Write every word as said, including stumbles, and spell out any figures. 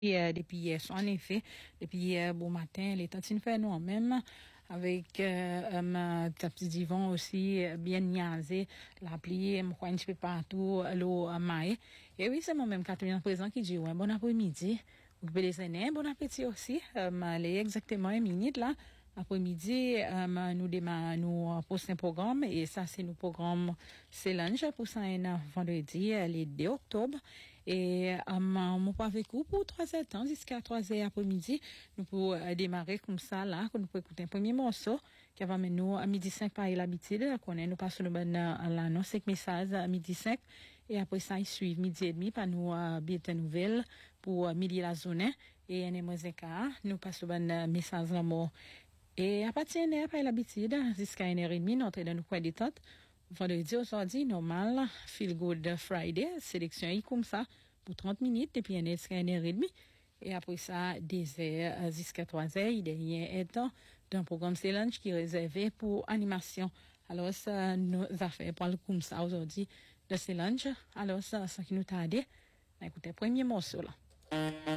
Et, euh, depuis hier soir, en effet, depuis hier bon matin, les tantines fait nous même avec euh, un petit divan aussi euh, bien niaisé, la plié, me crois un petit peu partout, l'eau à maille. Et oui, c'est moi-même qui est présent qui dit ouais, bon après-midi, vous pouvez les aider, bon appétit aussi. Euh, elle est exactement une minute là. Après-midi, euh, nous démarrons nous postons un programme et ça c'est nos programme c'est lunch pour ça un vendredi le deux octobre et euh, mon pas avec vous pour trois heures temps jusqu'à trois heures après-midi nous pour euh, démarrer comme ça là que nous pouvons écouter un premier morceau qui va mener nous à midi cinq par l'habitude qu'on est nous passons le bon à l'annonce cinq messages à midi cinq et après ça il suit midi et demi par nous euh, bien nouvelle pour euh, midi la journée et un moins quart nous passons le bon message là mort. Et à partir de après l'habitude, jusqu'à une heure et demie, notre dans nos coins détente, vendredi aujourd'hui, normal, feel good Friday, sélection y comme ça, pour trente minutes, et puis une jusqu'à une heure et demie. Et après ça, des heures jusqu'à trois heures, il y a un temps d'un programme c'est lunch qui est réservé pour animation. Alors ça, nous affaires parlent comme ça aujourd'hui de c'est lunch. Alors ça, ça qui nous t'a dit, écoutez, premier morceau là.